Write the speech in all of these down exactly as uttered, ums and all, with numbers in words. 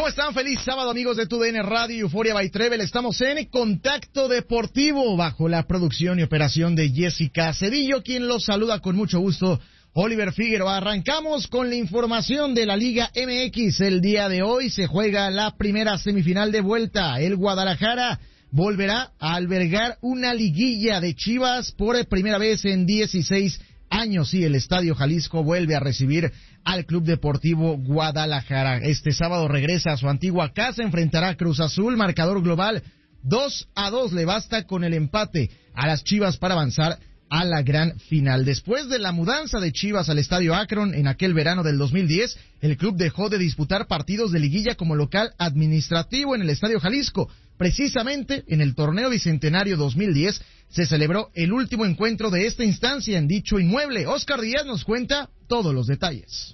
¿Cómo están? Feliz sábado, amigos de T U D N Radio y Euforia by Trevel. Estamos en Contacto Deportivo bajo la producción y operación de Jessica Cedillo, quien los saluda con mucho gusto, Oliver Figueroa. Arrancamos con la información de la Liga M X. El día de hoy se juega la primera semifinal de vuelta. El Guadalajara volverá a albergar una liguilla de Chivas por primera vez en dieciséis años. Sí, el Estadio Jalisco vuelve a recibir al Club Deportivo Guadalajara. Este sábado regresa a su antigua casa, enfrentará a Cruz Azul, marcador global dos a dos. Le basta con el empate a las Chivas para avanzar a la gran final. Después de la mudanza de Chivas al Estadio Akron en aquel verano del dos mil diez, el club dejó de disputar partidos de liguilla como local administrativo en el Estadio Jalisco. Precisamente en el torneo bicentenario dos mil diez se celebró el último encuentro de esta instancia en dicho inmueble. Oscar Díaz nos cuenta todos los detalles.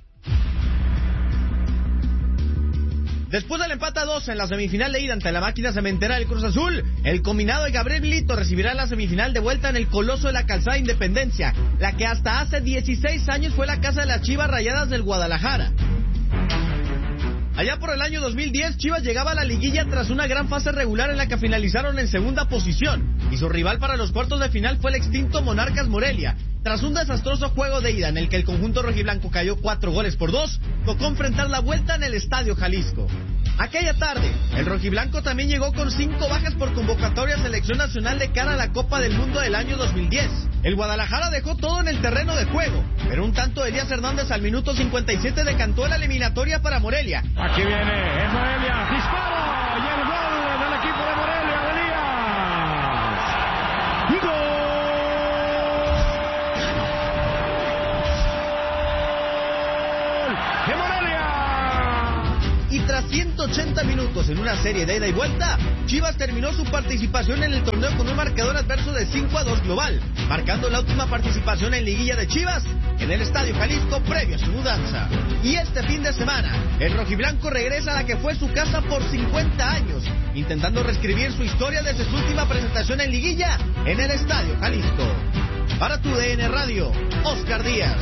Después del empate a dos en la semifinal de ida ante la máquina cementera del Cruz Azul, el combinado de Gabriel Milito recibirá la semifinal de vuelta en el Coloso de la Calzada Independencia, la que hasta hace dieciséis años fue la casa de las Chivas Rayadas del Guadalajara. Allá por el año dos mil diez, Chivas llegaba a la liguilla tras una gran fase regular en la que finalizaron en segunda posición, y su rival para los cuartos de final fue el extinto Monarcas Morelia. Tras un desastroso juego de ida en el que el conjunto rojiblanco cayó cuatro goles por dos, tocó enfrentar la vuelta en el Estadio Jalisco. Aquella tarde, el rojiblanco también llegó con cinco bajas por convocatoria a selección nacional de cara a la Copa del Mundo del año dos mil diez. El Guadalajara dejó todo en el terreno de juego, pero un tanto de Elías Hernández al minuto cincuenta y siete decantó la eliminatoria para Morelia. Aquí viene, es Morelia, disparo, y el gol del equipo de Morelia, de Elías. ¡Gol! ¡De Morelia! Y tras ciento ochenta minutos en una serie de ida y vuelta, Chivas terminó su participación en el torneo con un marcador adverso de cinco a dos global, marcando la última participación en liguilla de Chivas en el Estadio Jalisco previo a su mudanza. Y este fin de semana, el rojiblanco regresa a la que fue su casa por cincuenta años, intentando reescribir su historia desde su última presentación en liguilla en el Estadio Jalisco. Para T U D N Radio, Oscar Díaz.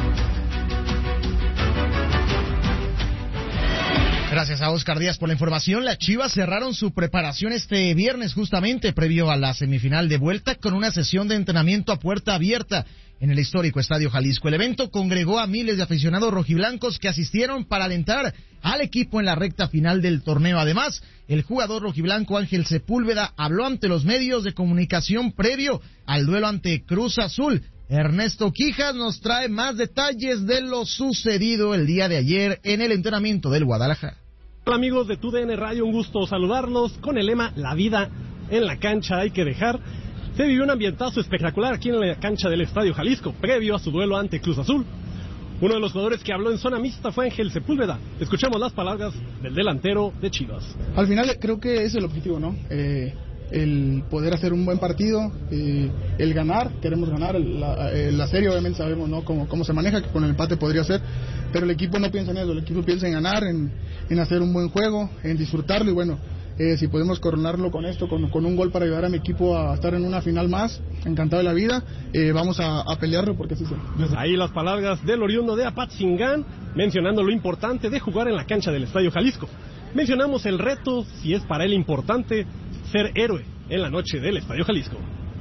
Gracias a Oscar Díaz por la información. Las Chivas cerraron su preparación este viernes justamente previo a la semifinal de vuelta con una sesión de entrenamiento a puerta abierta en el histórico Estadio Jalisco. El evento congregó a miles de aficionados rojiblancos que asistieron para alentar al equipo en la recta final del torneo. Además, el jugador rojiblanco Ángel Sepúlveda habló ante los medios de comunicación previo al duelo ante Cruz Azul. Ernesto Quijas nos trae más detalles de lo sucedido el día de ayer en el entrenamiento del Guadalajara. Hola amigos de T U D N Radio, un gusto saludarlos con el lema La vida en la cancha hay que dejar. Se vivió un ambientazo espectacular aquí en la cancha del Estadio Jalisco, previo a su duelo ante Cruz Azul. Uno de los jugadores que habló en zona mixta fue Ángel Sepúlveda. Escuchemos las palabras del delantero de Chivas. Al final creo que es el objetivo, ¿no? Eh... el poder hacer un buen partido, eh, el ganar, queremos ganar, la, eh, la serie obviamente sabemos no cómo, cómo se maneja, que con el empate podría ser, pero el equipo no piensa en eso, el equipo piensa en ganar, en, en hacer un buen juego, en disfrutarlo y bueno, eh, si podemos coronarlo con esto, con, con un gol para ayudar a mi equipo a estar en una final más, encantado de la vida, eh, vamos a, a pelearlo porque así se. Ahí las palabras del oriundo de Apatzingán, mencionando lo importante de jugar en la cancha del Estadio Jalisco. Mencionamos el reto, si es para él importante, ser héroe en la noche del Estadio Jalisco.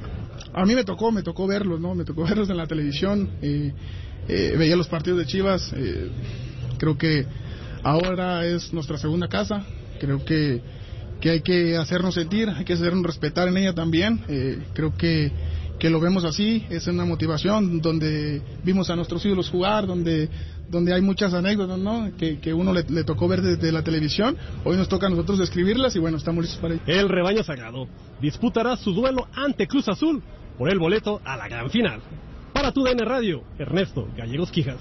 A mí me tocó, me tocó verlos, ¿no? Me tocó verlos en la televisión, eh, eh, veía los partidos de Chivas, eh, creo que ahora es nuestra segunda casa, creo que, que hay que hacernos sentir, hay que hacernos respetar en ella también, eh, creo que, que lo vemos así, es una motivación donde vimos a nuestros ídolos jugar, donde donde hay muchas anécdotas, ¿no? Que, que uno le, le tocó ver desde la televisión, hoy nos toca a nosotros describirlas y bueno, estamos listos para ello. El rebaño sagrado disputará su duelo ante Cruz Azul por el boleto a la gran final. Para T U D N Radio, Ernesto Gallegos Quijas.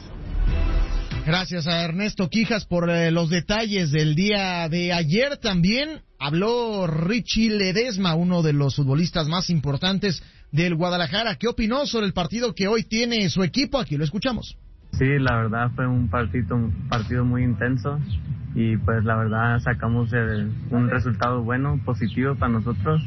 Gracias a Ernesto Quijas por eh, los detalles del día de ayer. También habló Richie Ledesma, uno de los futbolistas más importantes del Guadalajara. ¿Qué opinó sobre el partido que hoy tiene su equipo? Aquí lo escuchamos. Sí, la verdad fue un partido, un partido muy intenso y pues la verdad sacamos el, un resultado bueno, positivo para nosotros.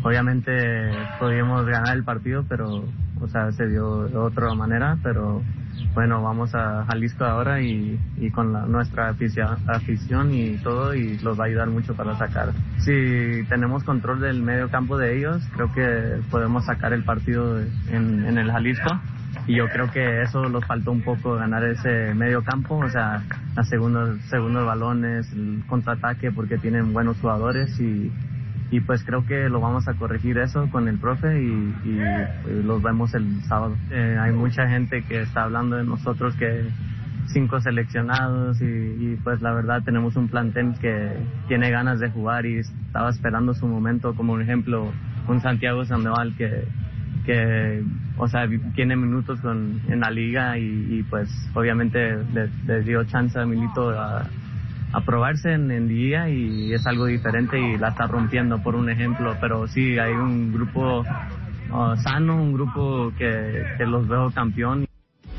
Obviamente podíamos ganar el partido, pero o sea se dio de otra manera, pero bueno, vamos a Jalisco ahora y, y con la, nuestra afición, afición y todo, y los va a ayudar mucho para sacar. Si tenemos control del medio campo de ellos, creo que podemos sacar el partido en, en el Jalisco. Y yo creo que eso nos faltó un poco, ganar ese medio campo, o sea, los segundos, segundos balones, el contraataque, porque tienen buenos jugadores y, y pues creo que lo vamos a corregir eso con el profe y, y, y los vemos el sábado. Eh, hay mucha gente que está hablando de nosotros, que cinco seleccionados y, y pues la verdad tenemos un plantel que tiene ganas de jugar y estaba esperando su momento, como un ejemplo un Santiago Sandoval que que, o sea, tiene minutos con, en la liga y, y pues obviamente le, le dio chance a Milito a, a probarse en, en liga y es algo diferente y la está rompiendo, por un ejemplo, pero sí hay un grupo uh, sano, un grupo que, que los veo campeón.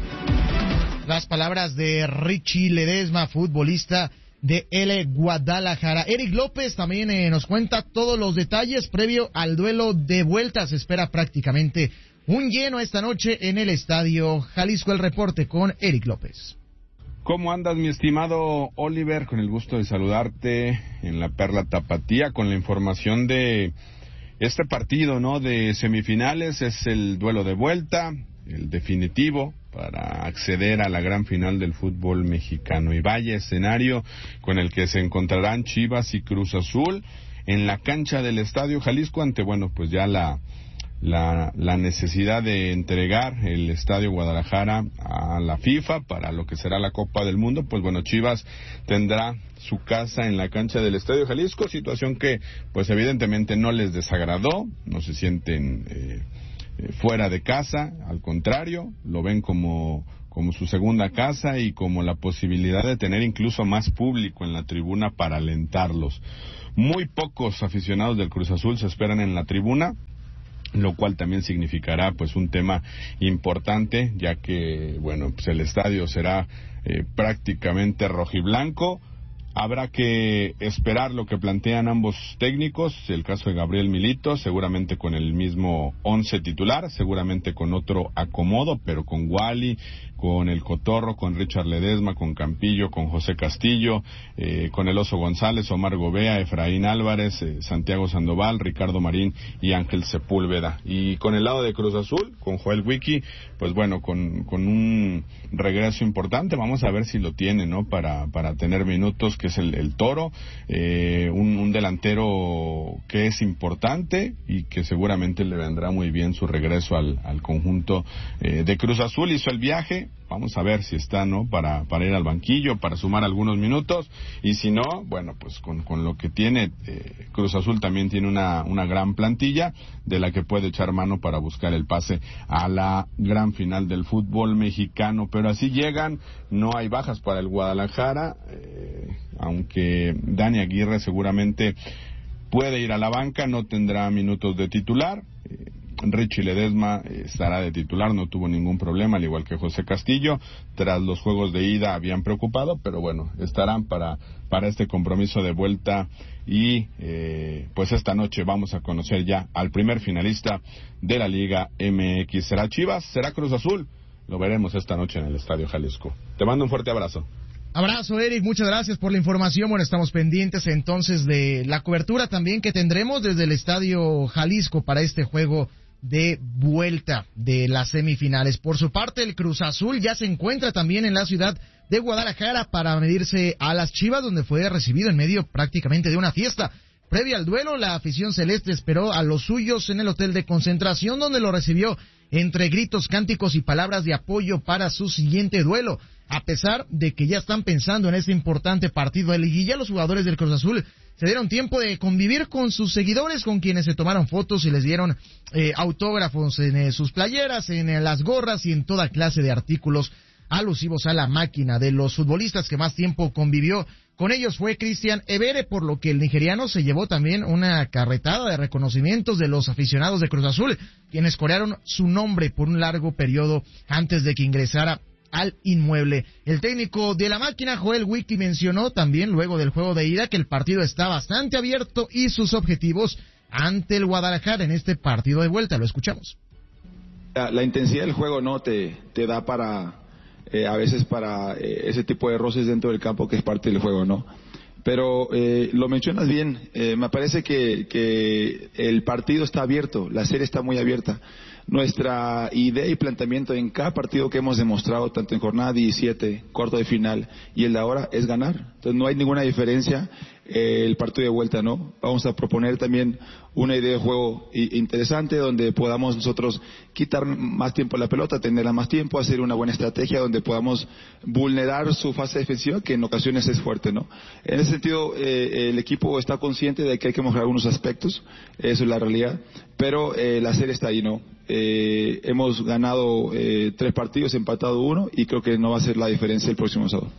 Las palabras de Richie Ledesma, futbolista de el Guadalajara. Eric López también eh, nos cuenta todos los detalles previo al duelo de vuelta. Se espera prácticamente un lleno esta noche en el Estadio Jalisco. El reporte con Eric López. ¿Cómo andas, mi estimado Oliver? Con el gusto de saludarte en la Perla Tapatía con la información de este partido, ¿no? De semifinales. Es el duelo de vuelta, el definitivo para acceder a la gran final del fútbol mexicano. Y vaya escenario con el que se encontrarán Chivas y Cruz Azul en la cancha del Estadio Jalisco ante, bueno, pues ya la, la, la necesidad de entregar el Estadio Guadalajara a la FIFA para lo que será la Copa del Mundo. Pues bueno, Chivas tendrá su casa en la cancha del Estadio Jalisco, situación que pues evidentemente no les desagradó, no se sienten eh, fuera de casa, al contrario, lo ven como, como su segunda casa y como la posibilidad de tener incluso más público en la tribuna para alentarlos. Muy pocos aficionados del Cruz Azul se esperan en la tribuna, lo cual también significará pues un tema importante, ya que bueno, pues el estadio será eh, prácticamente rojiblanco. Habrá que esperar lo que plantean ambos técnicos, el caso de Gabriel Milito, seguramente con el mismo once titular, seguramente con otro acomodo, pero con Wally, con el Cotorro, con Richard Ledesma, con Campillo, con José Castillo, eh, con el Oso González, Omar Gobea, Efraín Álvarez, eh, Santiago Sandoval, Ricardo Marín y Ángel Sepúlveda. Y con el lado de Cruz Azul, con Joel Wiki, pues bueno, con, con un regreso importante, vamos a ver si lo tiene, ¿no? Para, para tener minutos, que es el, el Toro, eh, un, un delantero que es importante y que seguramente le vendrá muy bien su regreso al, al conjunto eh, de Cruz Azul. Hizo el viaje, vamos a ver si está, ¿no? Para, para ir al banquillo, para sumar algunos minutos, y si no, bueno, pues con, con lo que tiene, eh, Cruz Azul también tiene una, una gran plantilla de la que puede echar mano para buscar el pase a la gran final del fútbol mexicano. Pero así llegan, no hay bajas para el Guadalajara, eh, aunque Dani Aguirre seguramente puede ir a la banca, no tendrá minutos de titular. eh, Richie Ledesma estará de titular, no tuvo ningún problema, al igual que José Castillo. Tras los juegos de ida habían preocupado, pero bueno, estarán para, para este compromiso de vuelta. Y eh, pues esta noche vamos a conocer ya al primer finalista de la Liga M X. ¿Será Chivas? ¿Será Cruz Azul? Lo veremos esta noche en el Estadio Jalisco. Te mando un fuerte abrazo. Abrazo, Eric, muchas gracias por la información. Bueno, estamos pendientes entonces de la cobertura también que tendremos desde el Estadio Jalisco para este juego de vuelta de las semifinales. Por su parte, el Cruz Azul ya se encuentra también en la ciudad de Guadalajara para medirse a las Chivas, donde fue recibido en medio prácticamente de una fiesta. Previo al duelo, la afición celeste esperó a los suyos en el hotel de concentración, donde lo recibió entre gritos, cánticos y palabras de apoyo para su siguiente duelo. A pesar de que ya están pensando en este importante partido de liguilla, los jugadores del Cruz Azul se dieron tiempo de convivir con sus seguidores, con quienes se tomaron fotos y les dieron eh, autógrafos en eh, sus playeras, en eh, las gorras y en toda clase de artículos alusivos a la máquina. De los futbolistas que más tiempo convivió con ellos fue Cristian Evere, por lo que el nigeriano se llevó también una carretada de reconocimientos de los aficionados de Cruz Azul, quienes corearon su nombre por un largo periodo antes de que ingresara al inmueble. El técnico de la máquina, Joel Wiki, mencionó también luego del juego de ida que el partido está bastante abierto y sus objetivos ante el Guadalajara en este partido de vuelta. Lo escuchamos. La, la intensidad del juego no te, te da para eh, a veces para eh, ese tipo de roces dentro del campo que es parte del juego, ¿no? Pero eh, lo mencionas bien, eh, me parece que, que el partido está abierto, la serie está muy abierta. Nuestra idea y planteamiento en cada partido que hemos demostrado, tanto en jornada diecisiete, cuarto de final y el de ahora, es ganar. Entonces no hay ninguna diferencia eh, el partido de vuelta, ¿no? Vamos a proponer también una idea de juego interesante donde podamos nosotros quitar más tiempo a la pelota, tenerla más tiempo, hacer una buena estrategia donde podamos vulnerar su fase defensiva, que en ocasiones es fuerte, ¿no? En ese sentido, eh, el equipo está consciente de que hay que mejorar algunos aspectos, eso es la realidad, pero eh, la serie está ahí, ¿no? Eh, hemos ganado eh, tres partidos, empatado uno, y creo que no va a ser la diferencia el próximo sábado.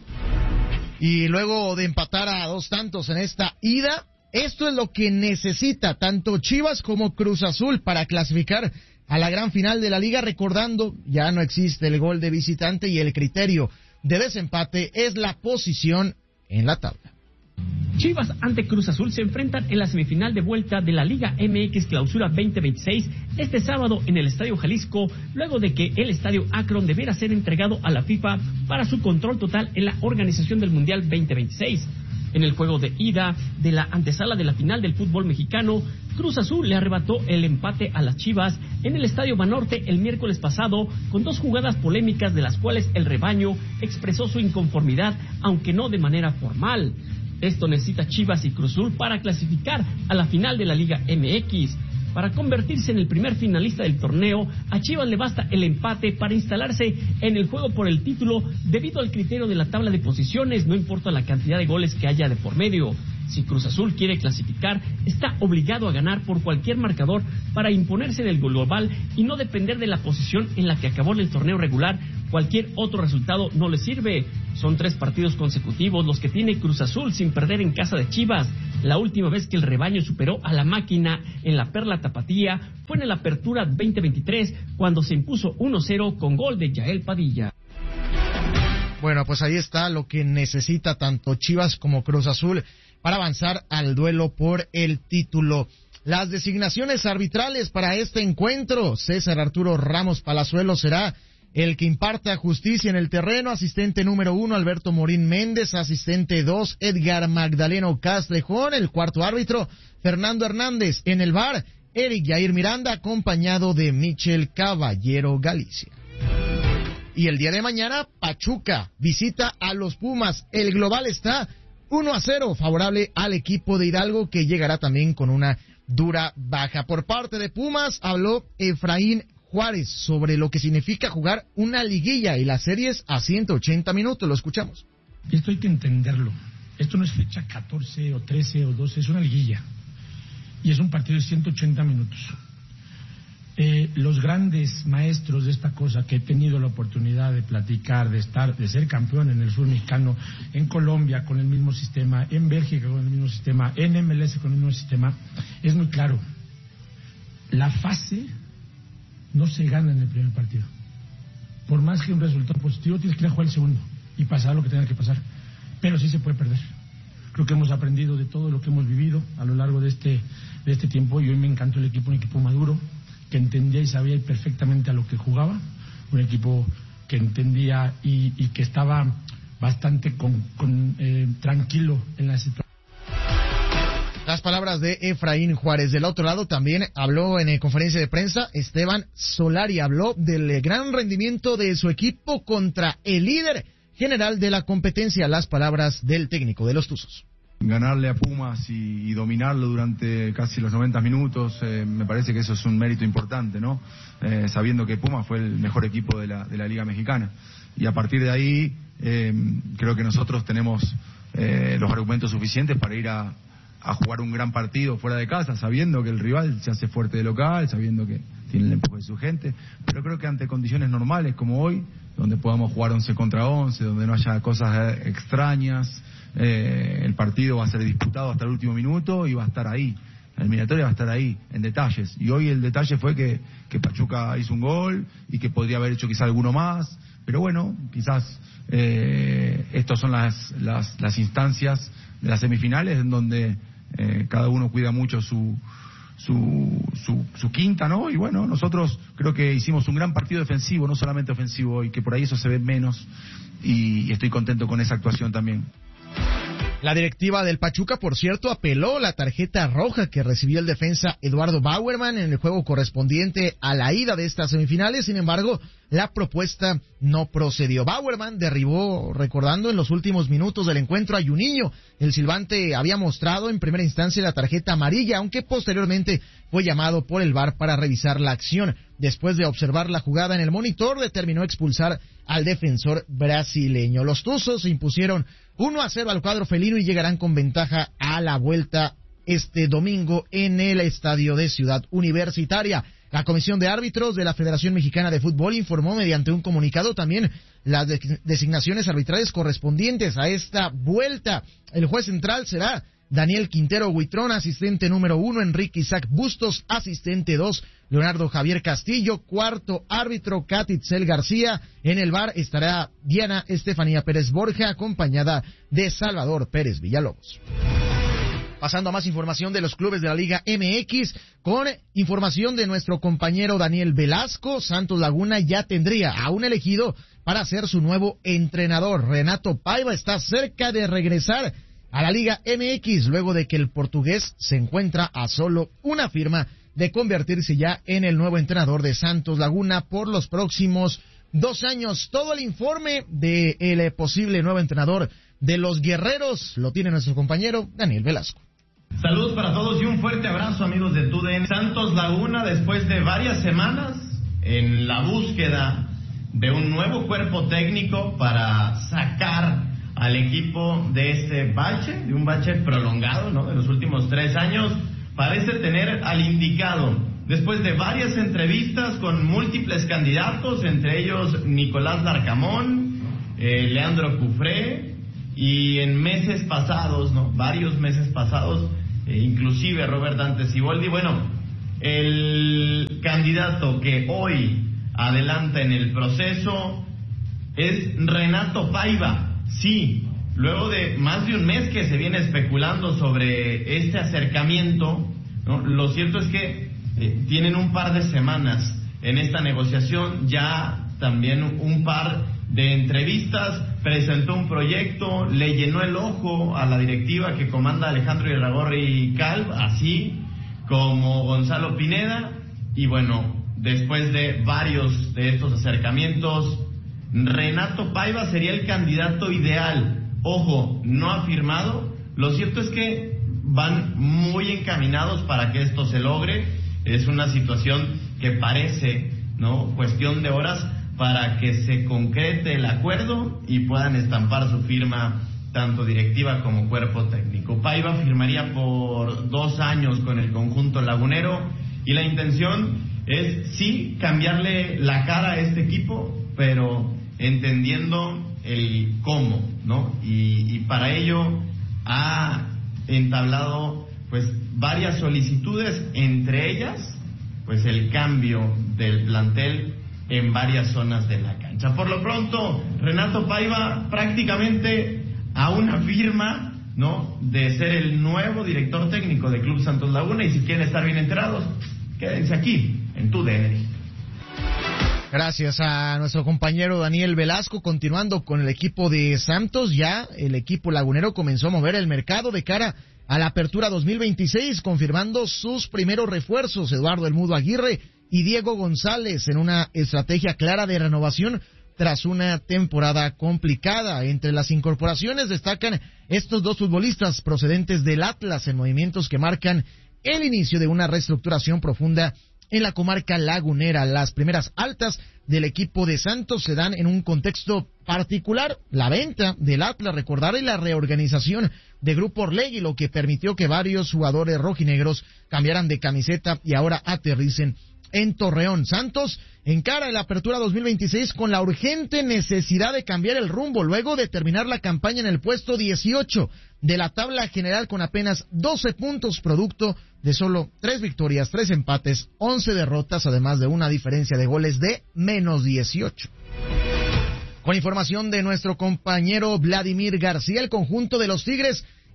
Y luego de empatar a dos tantos en esta ida, esto es lo que necesita tanto Chivas como Cruz Azul para clasificar a la gran final de la liga, recordando, ya no existe el gol de visitante y el criterio de desempate es la posición en la tabla. Chivas ante Cruz Azul se enfrentan en la semifinal de vuelta de la Liga M X Clausura veinte veintiséis este sábado en el Estadio Jalisco, luego de que el Estadio Akron debiera ser entregado a la FIFA para su control total en la organización del Mundial veinte veintiséis. En el juego de ida de la antesala de la final del fútbol mexicano, Cruz Azul le arrebató el empate a las Chivas en el Estadio Banorte el miércoles pasado con dos jugadas polémicas de las cuales el rebaño expresó su inconformidad, aunque no de manera formal. Esto necesita Chivas y Cruz Azul para clasificar a la final de la Liga M X. Para convertirse en el primer finalista del torneo, a Chivas le basta el empate para instalarse en el juego por el título debido al criterio de la tabla de posiciones, no importa la cantidad de goles que haya de por medio. Si Cruz Azul quiere clasificar, está obligado a ganar por cualquier marcador para imponerse en el global y no depender de la posición en la que acabó el torneo regular. Cualquier otro resultado no le sirve. Son tres partidos consecutivos los que tiene Cruz Azul sin perder en casa de Chivas. La última vez que el rebaño superó a la máquina en la Perla Tapatía fue en la Apertura veinte veintitrés, cuando se impuso uno cero con gol de Yael Padilla. Bueno, pues ahí está lo que necesita tanto Chivas como Cruz Azul para avanzar al duelo por el título. Las designaciones arbitrales para este encuentro: César Arturo Ramos Palazuelos será el que imparta justicia en el terreno. Asistente número uno, Alberto Morín Méndez. Asistente dos, Edgar Magdaleno Castrejón. El cuarto árbitro, Fernando Hernández. En el V A R, Eric Yair Miranda, acompañado de Michel Caballero Galicia. Y el día de mañana, Pachuca visita a los Pumas. El global está uno a cero, favorable al equipo de Hidalgo, que llegará también con una dura baja. Por parte de Pumas, habló Efraín Juárez sobre lo que significa jugar una liguilla y las series a ciento ochenta minutos. Lo escuchamos. Esto hay que entenderlo. Esto no es fecha catorce o trece o doce, es una liguilla. Y es un partido de ciento ochenta minutos. Eh, los grandes maestros de esta cosa que he tenido la oportunidad de platicar, de estar, de ser campeón en el sur mexicano, en Colombia con el mismo sistema, en Bélgica con el mismo sistema, en M L S con el mismo sistema, es muy claro. La fase no se gana en el primer partido. Por más que un resultado positivo, tienes que ir a jugar el segundo y pasar lo que tenga que pasar. Pero sí se puede perder. Creo que hemos aprendido de todo lo que hemos vivido a lo largo de este, de este tiempo, y hoy me encantó el equipo, un equipo maduro, que entendía y sabía perfectamente a lo que jugaba, un equipo que entendía y, y que estaba bastante con, con, eh, tranquilo en la situación. Las palabras de Efraín Juárez. Del otro lado también habló en conferencia de prensa Esteban Solari, habló del gran rendimiento de su equipo contra el líder general de la competencia. Las palabras del técnico de los Tuzos. Ganarle a Pumas y, y dominarlo durante casi los noventa minutos, eh, me parece que eso es un mérito importante, ¿no? Eh, sabiendo que Pumas fue el mejor equipo de la, de la Liga Mexicana. Y a partir de ahí, eh, creo que nosotros tenemos eh, los argumentos suficientes para ir a, a jugar un gran partido fuera de casa, sabiendo que el rival se hace fuerte de local, sabiendo que tiene el empuje de su gente. Pero creo que ante condiciones normales como hoy, donde podamos jugar once contra once, donde no haya cosas extrañas, Eh, el partido va a ser disputado hasta el último minuto y va a estar ahí, la eliminatoria va a estar ahí, en detalles, y hoy el detalle fue que, que Pachuca hizo un gol y que podría haber hecho quizá alguno más, pero bueno, quizás eh, estas son las, las, las instancias de las semifinales en donde eh, cada uno cuida mucho su, su, su, su quinta, ¿no? Y bueno, nosotros creo que hicimos un gran partido defensivo, no solamente ofensivo, y que por ahí eso se ve menos, y estoy contento con esa actuación también. La directiva del Pachuca, por cierto, apeló la tarjeta roja que recibió el defensa Eduardo Bauerman en el juego correspondiente a la ida de estas semifinales. Sin embargo, la propuesta no procedió. Bauerman derribó, recordando en los últimos minutos del encuentro a Juninho. El silbante había mostrado en primera instancia la tarjeta amarilla, aunque posteriormente fue llamado por el V A R para revisar la acción. Después de observar la jugada en el monitor, determinó expulsar al defensor brasileño. Los Tuzos se impusieron uno a cero al cuadro felino y llegarán con ventaja a la vuelta este domingo en el estadio de Ciudad Universitaria. La Comisión de Árbitros de la Federación Mexicana de Fútbol informó mediante un comunicado también las de- designaciones arbitrales correspondientes a esta vuelta. El juez central será Daniel Quintero Huitrón, asistente número uno, Enrique Isaac Bustos, asistente dos, Leonardo Javier Castillo, cuarto árbitro, Catitzel García. En el V A R estará Diana Estefanía Pérez Borja, acompañada de Salvador Pérez Villalobos. Pasando a más información de los clubes de la Liga M X, con información de nuestro compañero Daniel Velasco, Santos Laguna ya tendría a un elegido para ser su nuevo entrenador. Renato Paiva está cerca de regresar a la Liga M X luego de que el portugués se encuentra a solo una firma de convertirse ya en el nuevo entrenador de Santos Laguna por los próximos dos años. Todo el informe de el posible nuevo entrenador de los Guerreros lo tiene nuestro compañero Daniel Velasco. Saludos para todos y un fuerte abrazo, amigos de TUDN. Santos Laguna, después de varias semanas en la búsqueda de un nuevo cuerpo técnico para sacar al equipo de este bache, de un bache prolongado, ¿no?, de los últimos tres años, parece tener al indicado. Después de varias entrevistas con múltiples candidatos, entre ellos Nicolás Larcamón, eh, Leandro Cufré, y en meses pasados, ¿no?, varios meses pasados, eh, inclusive Robert Dante Siboldi. Bueno, el candidato que hoy adelanta en el proceso es Renato Paiva. Sí, luego de más de un mes que se viene especulando sobre este acercamiento, ¿no?, lo cierto es que eh, tienen un par de semanas en esta negociación, ya también un par de entrevistas, presentó un proyecto, le llenó el ojo a la directiva que comanda Alejandro Irragorri Calv, así como Gonzalo Pineda, y bueno, después de varios de estos acercamientos, Renato Paiva sería el candidato ideal. Ojo, no ha firmado. Lo cierto es que van muy encaminados para que esto se logre. Es una situación que parece, ¿no?, cuestión de horas para que se concrete el acuerdo y puedan estampar su firma tanto directiva como cuerpo técnico. Paiva firmaría por dos años con el conjunto lagunero y la intención es sí cambiarle la cara a este equipo, pero entendiendo el cómo, ¿no? Y, y para ello ha entablado pues varias solicitudes, entre ellas pues el cambio del plantel en varias zonas de la cancha. Por lo pronto, Renato Paiva prácticamente a una firma, ¿no?, de ser el nuevo director técnico de Club Santos Laguna, y si quieren estar bien enterados, quédense aquí en TUDN. Gracias a nuestro compañero Daniel Velasco. Continuando con el equipo de Santos, ya el equipo lagunero comenzó a mover el mercado de cara a la apertura dos mil veintiséis, confirmando sus primeros refuerzos, Eduardo El Mudo Aguirre y Diego González, en una estrategia clara de renovación tras una temporada complicada. Entre las incorporaciones destacan estos dos futbolistas procedentes del Atlas, en movimientos que marcan el inicio de una reestructuración profunda en la comarca lagunera. Las primeras altas del equipo de Santos se dan en un contexto particular: la venta del Atlas, recordar, y la reorganización de Grupo Orlegui, lo que permitió que varios jugadores rojinegros cambiaran de camiseta y ahora aterricen en Torreón. Santos encara la apertura dos mil veintiséis con la urgente necesidad de cambiar el rumbo luego de terminar la campaña en el puesto dieciocho de la tabla general con apenas doce puntos, producto de solo tres victorias, tres empates, once derrotas, además de una diferencia de goles de menos dieciocho. Con información de nuestro compañero Vladimir García, el conjunto de los Tigres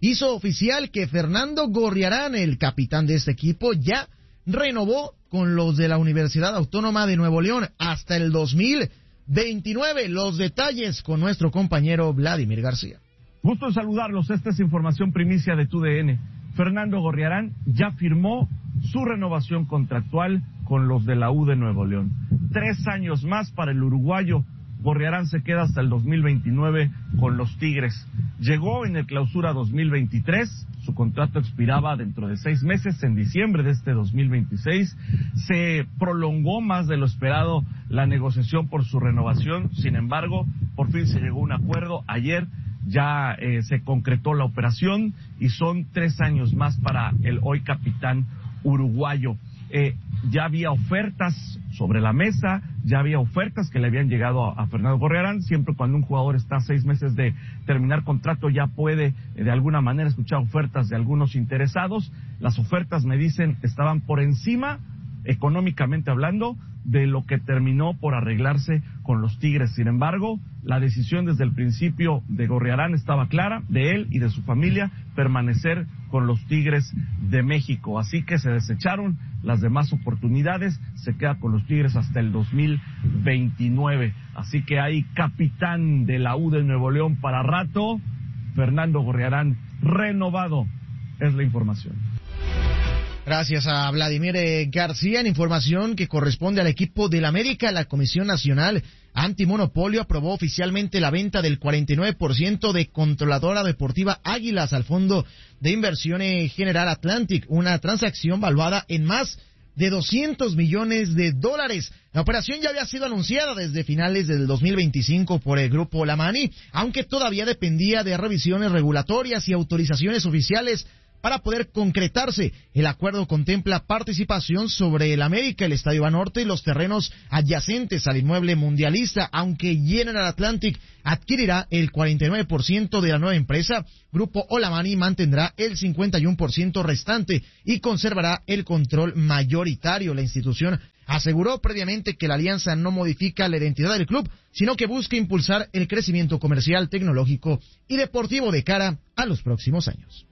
hizo oficial que Fernando Gorriarán, el capitán de este equipo, ya renovó con los de la Universidad Autónoma de Nuevo León hasta el dos mil veintinueve. Los detalles con nuestro compañero Vladimir García. Gusto en saludarlos, esta es información primicia de T U D N. Fernando Gorriarán ya firmó su renovación contractual con los de la U de Nuevo León. Tres años más para el uruguayo. Gorriarán se queda hasta el dos mil veintinueve con los Tigres. Llegó en el clausura dos mil veintitrés, su contrato expiraba dentro de seis meses, en diciembre de este dos mil veintiséis. Se prolongó más de lo esperado la negociación por su renovación, sin embargo, por fin se llegó a un acuerdo. Ayer ya eh, se concretó la operación y son tres años más para el hoy capitán uruguayo. Eh, ya había ofertas sobre la mesa, ya había ofertas que le habían llegado a, a Fernando Gorriarán. Siempre cuando un jugador está a seis meses de terminar contrato ya puede eh, de alguna manera escuchar ofertas de algunos interesados. Las ofertas, me dicen, estaban por encima, económicamente hablando, de lo que terminó por arreglarse con los Tigres. Sin embargo, la decisión desde el principio de Gorriarán estaba clara, de él y de su familia, permanecer con los Tigres de México. Así que se desecharon las demás oportunidades, se queda con los Tigres hasta el dos mil veintinueve. Así que hay capitán de la U de Nuevo León para rato, Fernando Gorriarán, renovado, es la información. Gracias a Vladimir García. En información que corresponde al equipo del América, la Comisión Nacional Antimonopolio aprobó oficialmente la venta del cuarenta y nueve por ciento de Controladora Deportiva Águilas al Fondo de Inversión General Atlantic, una transacción valuada en más de doscientos millones de dólares. La operación ya había sido anunciada desde finales del dos mil veinticinco por el grupo Olamani, aunque todavía dependía de revisiones regulatorias y autorizaciones oficiales para poder concretarse. El acuerdo contempla participación sobre el América, el Estadio Banorte y los terrenos adyacentes al inmueble mundialista, aunque General Atlantic adquirirá el cuarenta y nueve por ciento de la nueva empresa. Grupo Olamani mantendrá el cincuenta y uno por ciento restante y conservará el control mayoritario. La institución aseguró previamente que la alianza no modifica la identidad del club, sino que busca impulsar el crecimiento comercial, tecnológico y deportivo de cara a los próximos años.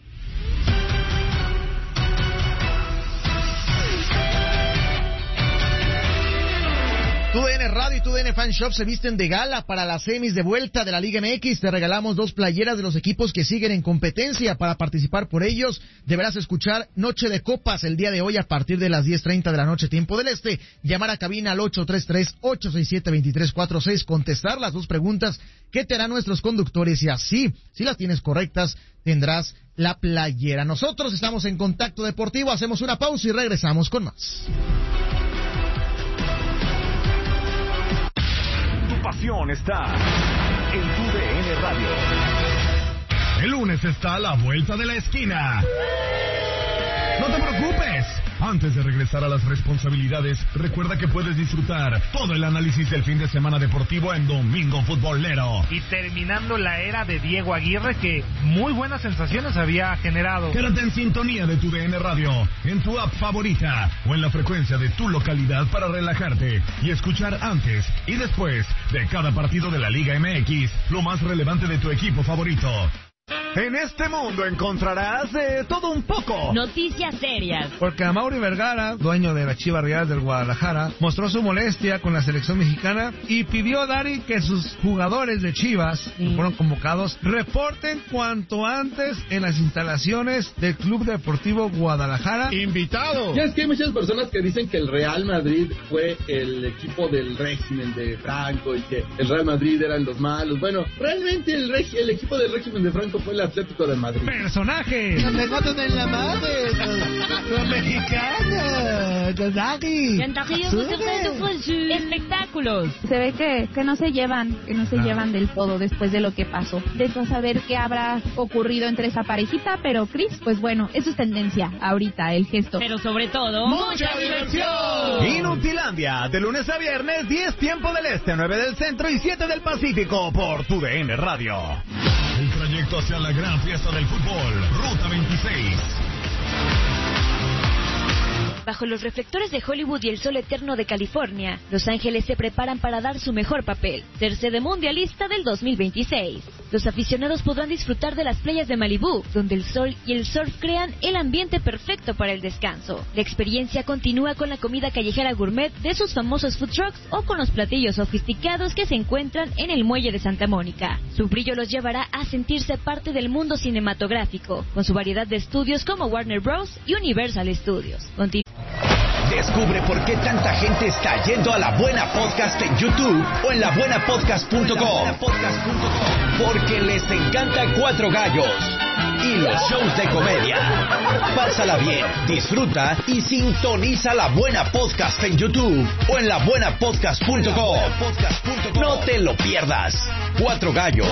T U D N Radio y T U D N Fan Shop se visten de gala para las semis de vuelta de la Liga M X. Te regalamos dos playeras de los equipos que siguen en competencia. Para participar por ellos, deberás escuchar Noche de Copas el día de hoy a partir de las diez treinta de la noche, tiempo del este. Llamar a cabina al ocho tres tres, ocho seis siete, dos tres cuatro seis. Contestar las dos preguntas que te harán nuestros conductores y así, si las tienes correctas, tendrás la playera. Nosotros estamos en Contacto Deportivo. Hacemos una pausa y regresamos con más. Pasión está en T U D N Radio. El lunes está a la vuelta de la esquina. No te preocupes. Antes de regresar a las responsabilidades, recuerda que puedes disfrutar todo el análisis del fin de semana deportivo en Domingo Futbolero. Y terminando la era de Diego Aguirre, que muy buenas sensaciones había generado. Quédate en sintonía de Tu D N Radio, en tu app favorita o en la frecuencia de tu localidad para relajarte y escuchar antes y después de cada partido de la Liga M X lo más relevante de tu equipo favorito. En este mundo encontrarás de todo un poco. Noticias serias. Porque Amaury Vergara, dueño de las Chivas Rayadas del Guadalajara, mostró su molestia con la selección mexicana y pidió a Dari que sus jugadores de Chivas, sí. que fueron convocados, reporten cuanto antes en las instalaciones del Club Deportivo Guadalajara. ¡Invitado! Ya es que hay muchas personas que dicen que el Real Madrid fue el equipo del régimen de Franco y que el Real Madrid eran los malos. Bueno, realmente el, reg- el equipo del régimen de Franco fue el Atlético de Madrid. ¡Personajes! ¡Los negocios en la madre! ¡Los mexicanos! ¡Los Dari! Espectáculos. Se ve que, que no se llevan, que no se ah. llevan del todo después de lo que pasó. De saber qué habrá ocurrido entre esa parejita, pero Chris, pues bueno, eso es tendencia ahorita, el gesto. Pero sobre todo, ¡mucha diversión! Inutilandia, de lunes a viernes, diez tiempo del este, nueve del centro y siete del Pacífico, por Tu D N Radio. El trayecto hacia la gran fiesta del fútbol, Ruta veintiséis. Bajo los reflectores de Hollywood y el sol eterno de California, Los Ángeles se preparan para dar su mejor papel, ser sede mundialista del dos mil veintiséis. Los aficionados podrán disfrutar de las playas de Malibú, donde el sol y el surf crean el ambiente perfecto para el descanso. La experiencia continúa con la comida callejera gourmet de sus famosos food trucks o con los platillos sofisticados que se encuentran en el muelle de Santa Mónica. Su brillo los llevará a sentirse parte del mundo cinematográfico, con su variedad de estudios como Warner Bros. Y Universal Studios. Continu- Descubre por qué tanta gente está yendo a La Buena Podcast en YouTube o en la buena podcast punto com. Porque les encanta Cuatro Gallos y los shows de comedia. Pásala bien, disfruta y sintoniza La Buena Podcast en YouTube o en la buena podcast punto com. No te lo pierdas. Cuatro Gallos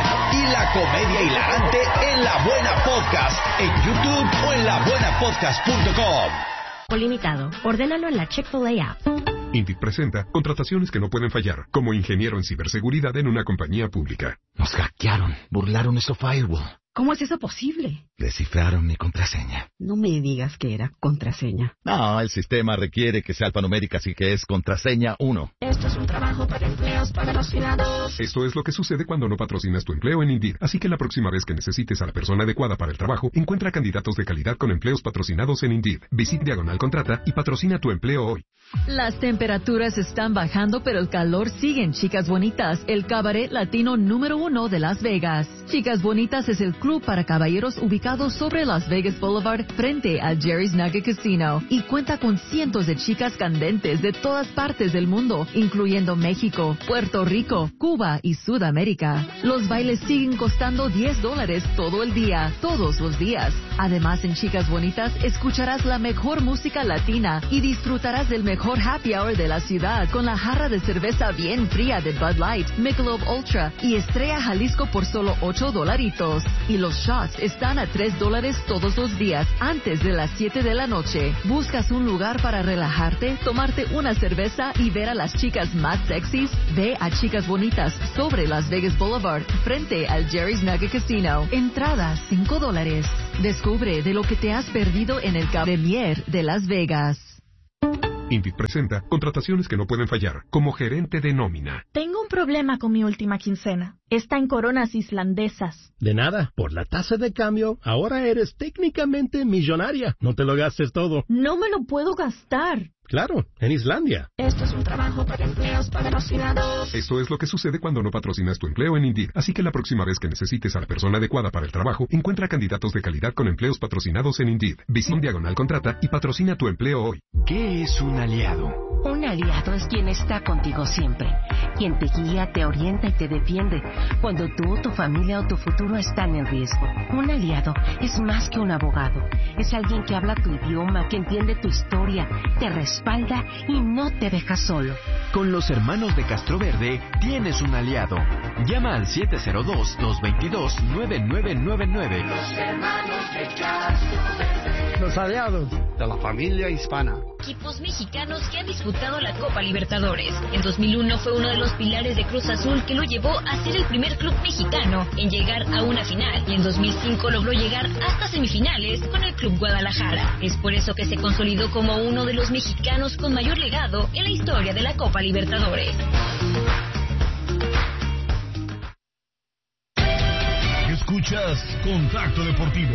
y la comedia hilarante en La Buena Podcast en YouTube o en la buena podcast punto com. O limitado. Ordénalo en la Chick-fil-A app. Indeed presenta contrataciones que no pueden fallar, como ingeniero en ciberseguridad en una compañía pública. Nos hackearon, burlaron nuestro firewall. ¿Cómo es eso posible? Descifraron mi contraseña. No me digas que era contraseña. No, el sistema requiere que sea alfanumérica, así que es contraseña uno. Esto es un trabajo para empleos patrocinados. Esto es lo que sucede cuando no patrocinas tu empleo en Indeed. Así que la próxima vez que necesites a la persona adecuada para el trabajo, encuentra candidatos de calidad con empleos patrocinados en Indeed. Visita Diagonal Contrata y patrocina tu empleo hoy. Las temperaturas están bajando, pero el calor sigue en Chicas Bonitas, el cabaret latino número uno de Las Vegas. Chicas Bonitas es el club para caballeros ubicado sobre Las Vegas Boulevard frente al Jerry's Nugget Casino y cuenta con cientos de chicas candentes de todas partes del mundo, incluyendo México, Puerto Rico, Cuba y Sudamérica. Los bailes siguen costando diez dólares todo el día, todos los días. Además, en Chicas Bonitas escucharás la mejor música latina y disfrutarás del mejor happy hour de la ciudad con la jarra de cerveza bien fría de Bud Light, Michelob Ultra y Estrella Jalisco por solo ocho dolaritos. Y los shots están a tres dólares todos los días antes de las siete de la noche. ¿Buscas un lugar para relajarte, tomarte una cerveza y ver a las chicas más sexys? Ve a Chicas Bonitas sobre Las Vegas Boulevard frente al Jerry's Nugget Casino. Entradas cinco dólares. Descubre de lo que te has perdido en el Premier de Las Vegas. Indeed presenta contrataciones que no pueden fallar, como gerente de nómina. Tengo un problema con mi última quincena. Está en coronas islandesas. De nada, por la tasa de cambio, ahora eres técnicamente millonaria. No te lo gastes todo. No me lo puedo gastar. Claro, en Islandia. Esto es un trabajo para empleos patrocinados. Esto es lo que sucede cuando no patrocinas tu empleo en Indeed. Así que la próxima vez que necesites a la persona adecuada para el trabajo, encuentra candidatos de calidad con empleos patrocinados en Indeed. Visita Diagonal Contrata y patrocina tu empleo hoy. ¿Qué es un aliado? Un aliado es quien está contigo siempre, quien te guía, te orienta y te defiende cuando tú, tu familia o tu futuro están en riesgo. Un aliado es más que un abogado, es alguien que habla tu idioma, que entiende tu historia, te respalda y no te deja solo. Con los hermanos de Castroverde tienes un aliado. Llama al siete cero dos, dos dos dos, nueve nueve nueve nueve. Los hermanos de Castroverde. Los aliados de la familia hispana. Equipos mexicanos que han disputado la Copa Libertadores. En dos mil uno fue uno de los pilares de Cruz Azul que lo llevó a ser el primer club mexicano en llegar a una final. Y en dos mil cinco logró llegar hasta semifinales con el Club Guadalajara. Es por eso que se consolidó como uno de los mexicanos con mayor legado en la historia de la Copa Libertadores. Escuchas Contacto Deportivo.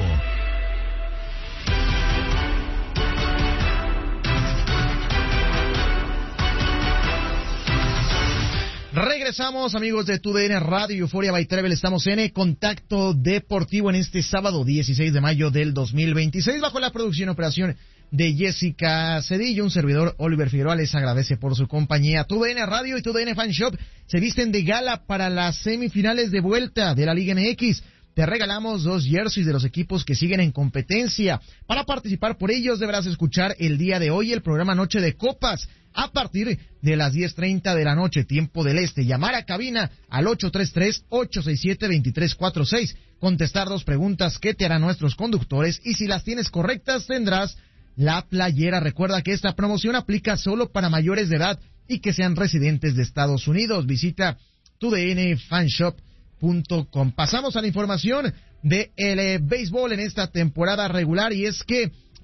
Regresamos, amigos de TUDN Radio Euforia by Trevel. Estamos en Contacto Deportivo en este sábado dieciséis de mayo del dos mil veintiséis, bajo la producción y operación de Jessica Cedillo. Un servidor, Oliver Figueroa, les agradece por su compañía. TUDN Radio y TUDN Fan Shop se visten de gala para las semifinales de vuelta de la Liga M X. Te regalamos dos jerseys de los equipos que siguen en competencia. Para participar por ellos deberás escuchar el día de hoy el programa Noche de Copas a partir de las diez treinta de la noche, tiempo del este. Llamar a cabina al ocho tres tres, ocho seis siete, dos tres cuatro seis. Contestar dos preguntas que te harán nuestros conductores y si las tienes correctas tendrás la playera. Recuerda que esta promoción aplica solo para mayores de edad y que sean residentes de Estados Unidos. Visita tu D N Fanshop punto com. Pasamos a la información de el eh, béisbol en esta temporada regular y es que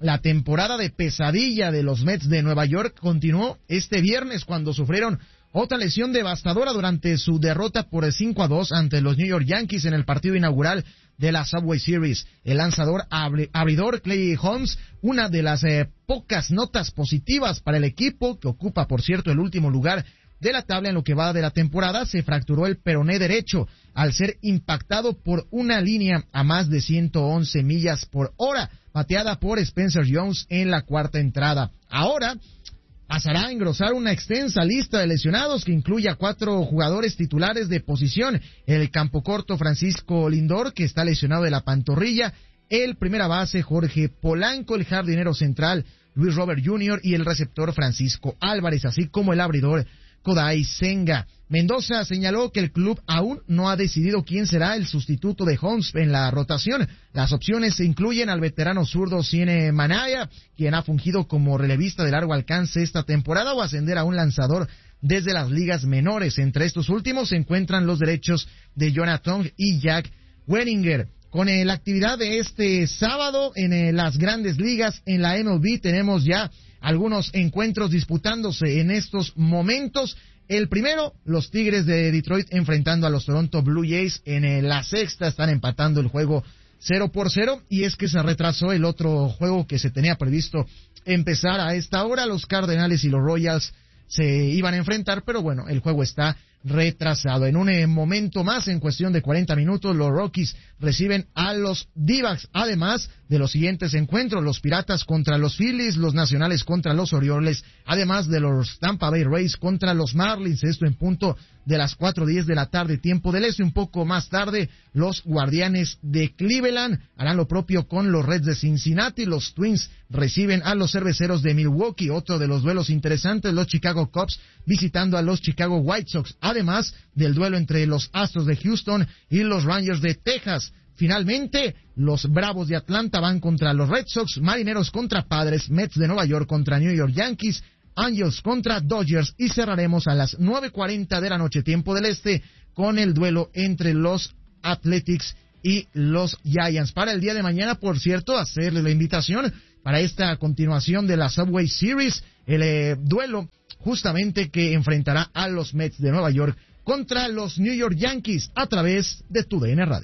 La temporada de pesadilla de los Mets de Nueva York continuó este viernes cuando sufrieron otra lesión devastadora durante su derrota por cinco a dos ante los New York Yankees en el partido inaugural de la Subway Series. El lanzador abridor Clay Holmes, una de las eh, pocas notas positivas para el equipo, que ocupa por cierto el último lugar de la tabla en lo que va de la temporada, se fracturó el peroné derecho al ser impactado por una línea a más de ciento once millas por hora, bateada por Spencer Jones en la cuarta entrada. Ahora pasará a engrosar una extensa lista de lesionados que incluye a cuatro jugadores titulares de posición: el campo corto Francisco Lindor, que está lesionado de la pantorrilla, el primera base Jorge Polanco, el jardinero central Luis Robert junior y el receptor Francisco Álvarez, así como el abridor Kodai Senga. Mendoza señaló que el club aún no ha decidido quién será el sustituto de Holmes en la rotación. Las opciones incluyen al veterano zurdo Ciene Manaya, quien ha fungido como relevista de largo alcance esta temporada, o ascender a un lanzador desde las ligas menores. Entre estos últimos se encuentran los derechos de Jonathan y Jack Wenninger. Con eh, la actividad de este sábado en eh, las grandes ligas, en la M L B, tenemos ya algunos encuentros disputándose en estos momentos. El primero, los Tigres de Detroit enfrentando a los Toronto Blue Jays en eh, la sexta, están empatando el juego cero por cero, y es que se retrasó el otro juego que se tenía previsto empezar a esta hora. Los Cardenales y los Royals se iban a enfrentar, pero bueno, el juego está retrasado. En un eh, momento más, en cuestión de cuarenta minutos, los Rockies reciben a los D-backs, además de los siguientes encuentros: los Piratas contra los Phillies, los Nacionales contra los Orioles, además de los Tampa Bay Rays contra los Marlins, esto en punto de las cuatro diez de la tarde, tiempo del este. Un poco más tarde, los Guardianes de Cleveland harán lo propio con los Reds de Cincinnati, los Twins reciben a los Cerveceros de Milwaukee, otro de los duelos interesantes, los Chicago Cubs visitando a los Chicago White Sox, además del duelo entre los Astros de Houston y los Rangers de Texas. Finalmente, los Bravos de Atlanta van contra los Red Sox, Marineros contra Padres, Mets de Nueva York contra New York Yankees, Angels contra Dodgers, y cerraremos a las nueve cuarenta de la noche, tiempo del este, con el duelo entre los Athletics y los Giants. Para el día de mañana, por cierto, hacerle la invitación para esta continuación de la Subway Series, el eh, duelo justamente que enfrentará a los Mets de Nueva York contra los New York Yankees a través de tu D N Radio.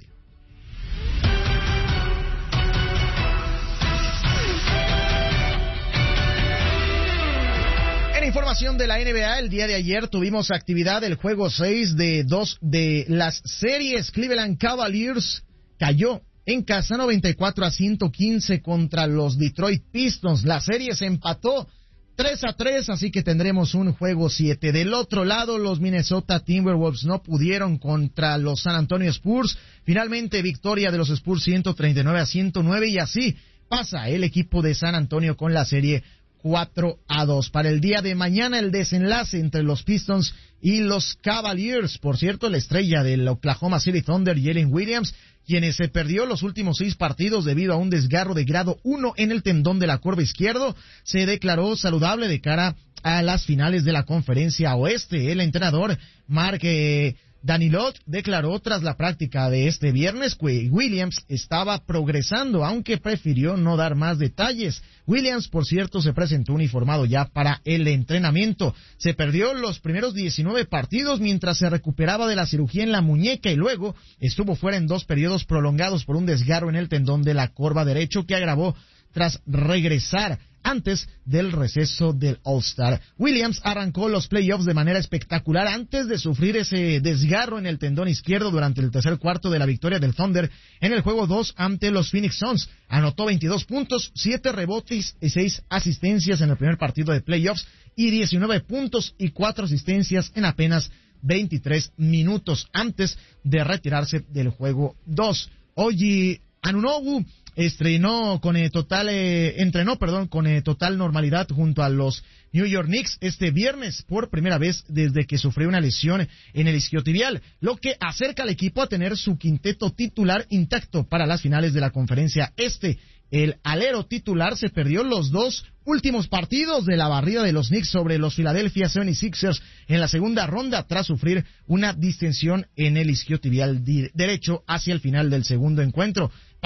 En información de la N B A, el día de ayer tuvimos actividad del juego seis de dos de las series. Cleveland Cavaliers cayó en casa noventa y cuatro a ciento quince contra los Detroit Pistons. La serie se empató tres a tres, así que tendremos un juego siete. Del otro lado, los Minnesota Timberwolves no pudieron contra los San Antonio Spurs. Finalmente, victoria de los Spurs ciento treinta y nueve a ciento nueve, y así pasa el equipo de San Antonio con la serie cuatro a dos. Para el día de mañana, el desenlace entre los Pistons y los Cavaliers. Por cierto, la estrella del Oklahoma City Thunder, Jalen Williams, quien se perdió los últimos seis partidos debido a un desgarro de grado uno en el tendón de la corva izquierdo, se declaró saludable de cara a las finales de la Conferencia Oeste. El entrenador Mark eh, Danilot declaró tras la práctica de este viernes que Williams estaba progresando, aunque prefirió no dar más detalles. Williams, por cierto, se presentó uniformado ya para el entrenamiento. Se perdió los primeros diecinueve partidos mientras se recuperaba de la cirugía en la muñeca, y luego estuvo fuera en dos periodos prolongados por un desgarro en el tendón de la corva derecho que agravó tras regresar antes del receso del All-Star. Williams arrancó los playoffs de manera espectacular antes de sufrir ese desgarro en el tendón izquierdo durante el tercer cuarto de la victoria del Thunder en el juego dos ante los Phoenix Suns. Anotó veintidós puntos, siete rebotes y seis asistencias en el primer partido de playoffs, y diecinueve puntos y cuatro asistencias en apenas veintitrés minutos antes de retirarse del juego dos. Oji Anunobu estrenó con eh, total eh, entrenó, perdón, con eh, total normalidad junto a los New York Knicks este viernes por primera vez desde que sufrió una lesión en el isquiotibial, lo que acerca al equipo a tener su quinteto titular intacto para las finales de la Conferencia Este. El alero titular se perdió los dos últimos partidos de la barrida de los Knicks sobre los Philadelphia setenta y seis ers en la segunda ronda tras sufrir una distensión en el isquiotibial derecho hacia el final del segundo encuentro.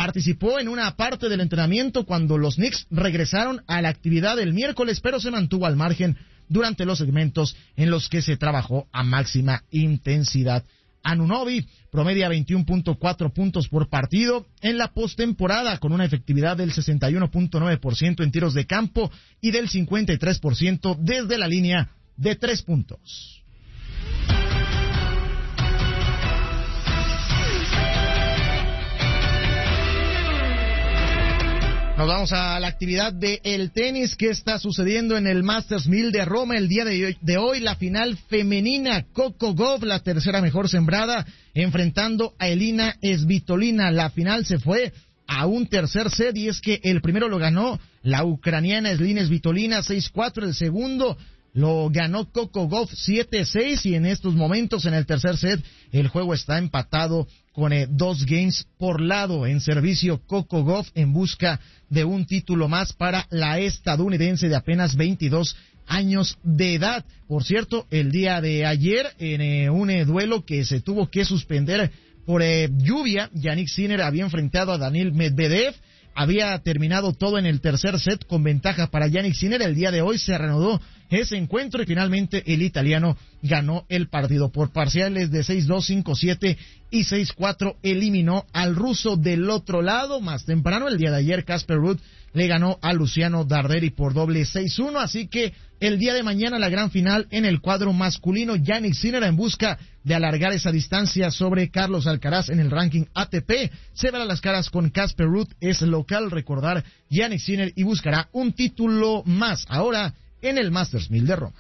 participó en una parte del entrenamiento cuando los Knicks regresaron a la actividad el miércoles, pero se mantuvo al margen durante los segmentos en los que se trabajó a máxima intensidad. Anunoby promedia veintiuno punto cuatro puntos por partido en la postemporada, con una efectividad del sesenta y uno punto nueve por ciento en tiros de campo y del cincuenta y tres por ciento desde la línea de tres puntos. Nos vamos a la actividad del tenis. ¿Qué está sucediendo en el Masters mil de Roma el día de hoy? De hoy la final femenina, Coco Gauff, la tercera mejor sembrada, enfrentando a Elina Svitolina. La final se fue a un tercer set y es que el primero lo ganó la ucraniana Elina Svitolina seis cuatro, el segundo lo ganó Coco Gauff siete seis y en estos momentos en el tercer set el juego está empatado con eh, dos games por lado. En servicio Coco Gauff en busca de un título más para la estadounidense de apenas veintidós años de edad. Por cierto, el día de ayer en eh, un eh, duelo que se tuvo que suspender por eh, lluvia, Jannik Sinner había enfrentado a Daniil Medvedev. Había terminado todo en el tercer set con ventaja para Jannik Sinner. El día de hoy se reanudó ese encuentro y finalmente el italiano ganó el partido por parciales de seis dos, cinco siete y seis cuatro. Eliminó al ruso del otro lado. Más temprano, el día de ayer, Casper Ruud le ganó a Luciano Darderi por doble seis uno. Así que el día de mañana la gran final en el cuadro masculino. Jannik Sinner en busca de alargar esa distancia sobre Carlos Alcaraz en el ranking A T P. Se verá las caras con Casper Ruud, es local, recordar, Jannik Sinner, y buscará un título más ahora en el Masters mil de Roma.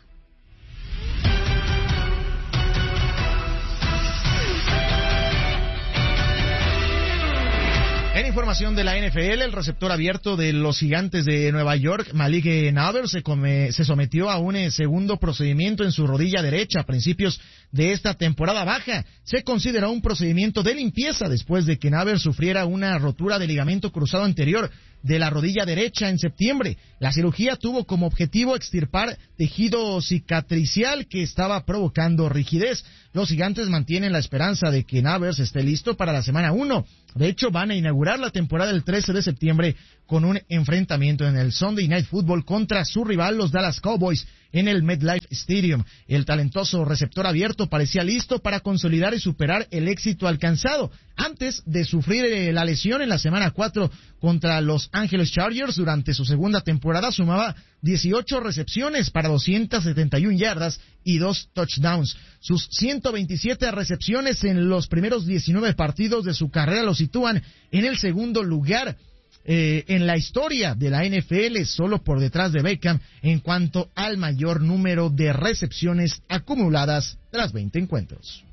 En información de la N F L, el receptor abierto de los Gigantes de Nueva York, Malik Nabers, se, come, se sometió a un eh, segundo procedimiento en su rodilla derecha a principios de esta temporada baja. Se consideró un procedimiento de limpieza después de que Nabers sufriera una rotura de ligamento cruzado anterior de la rodilla derecha en septiembre. La cirugía tuvo como objetivo extirpar tejido cicatricial que estaba provocando rigidez. Los Gigantes mantienen la esperanza de que Nabers esté listo para la semana uno. De hecho, van a inaugurar la temporada el trece de septiembre con un enfrentamiento en el Sunday Night Football contra su rival, los Dallas Cowboys, en el MetLife Stadium. El talentoso receptor abierto parecía listo para consolidar y superar el éxito alcanzado antes de sufrir la lesión en la semana cuatro contra los Angeles Chargers. Durante su segunda temporada sumaba dieciocho recepciones para doscientas setenta y una yardas y dos touchdowns. Sus ciento veintisiete recepciones en los primeros diecinueve partidos de su carrera lo sitúan en el segundo lugar Eh, en la historia de la N F L, solo por detrás de Beckham en cuanto al mayor número de recepciones acumuladas tras veinte encuentros.